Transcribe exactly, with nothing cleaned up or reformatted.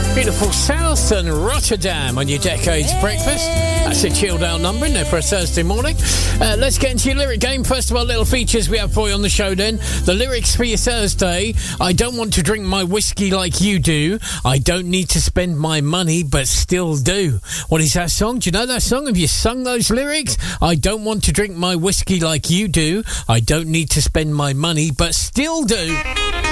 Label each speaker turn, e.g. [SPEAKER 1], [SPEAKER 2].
[SPEAKER 1] Beautiful South and Rotterdam on your Decades Breakfast. That's a chilled out number in there for a Thursday morning. Uh, let's get into your lyric game. First of all, little features we have for you on the show then. The lyrics for your Thursday. I don't want to drink my whiskey like you do. I don't need to spend my money, but still do. What is that song? Do you know that song? Have you sung those lyrics? I don't want to drink my whiskey like you do. I don't need to spend my money, but still do.